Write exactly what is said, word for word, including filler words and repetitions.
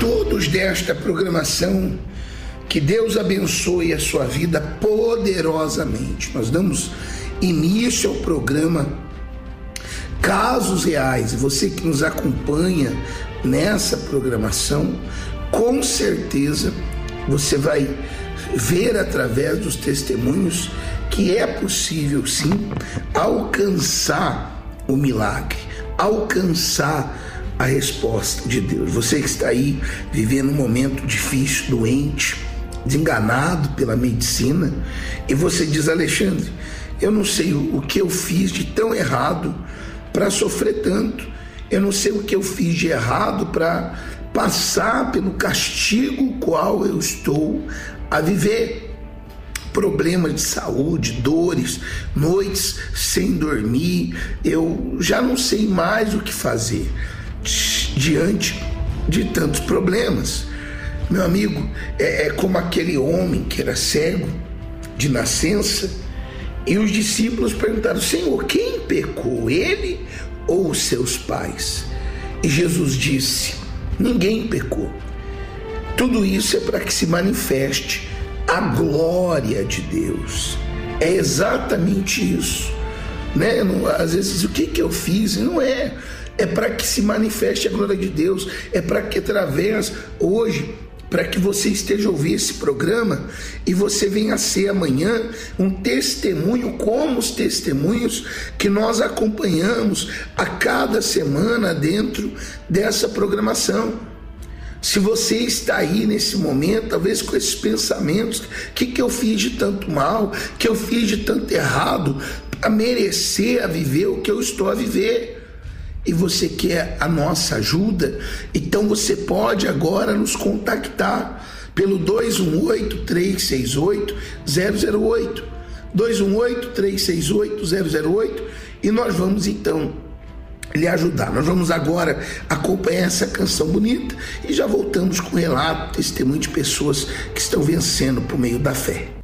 todos desta programação, que Deus abençoe a sua vida poderosamente. Nós damos início ao programa Casos Reais. Você que nos acompanha nessa programação, com certeza você vai ver através dos testemunhos que é possível sim alcançar o milagre, alcançar a resposta de Deus. Você que está aí vivendo um momento difícil, doente, desenganado pela medicina, e você diz: Alexandre, eu não sei o que eu fiz de tão errado para sofrer tanto, eu não sei o que eu fiz de errado para passar pelo castigo qual eu estou a viver. Problemas de saúde, dores, noites sem dormir, eu já não sei mais o que fazer diante de tantos problemas. Meu amigo, é, é como aquele homem que era cego de nascença, e os discípulos perguntaram: Senhor, quem pecou, ele ou os seus pais? E Jesus disse: ninguém pecou. Tudo isso é para que se manifeste a glória de Deus. É exatamente isso, né? Não, às vezes, o que que eu fiz? Não é. É para que se manifeste a glória de Deus. É para que através, hoje, para que você esteja ouvindo esse programa e você venha a ser amanhã um testemunho como os testemunhos que nós acompanhamos a cada semana dentro dessa programação. Se você está aí nesse momento, talvez com esses pensamentos: o que, que eu fiz de tanto mal, que eu fiz de tanto errado para merecer a viver o que eu estou a viver? E você quer a nossa ajuda? Então você pode agora nos contactar pelo dois um oito, três seis oito, zero zero oito, dois um oito, três seis oito, zero zero oito, e nós vamos então lhe ajudar. Nós vamos agora acompanhar essa canção bonita e já voltamos com relato, testemunho de pessoas que estão vencendo por meio da fé.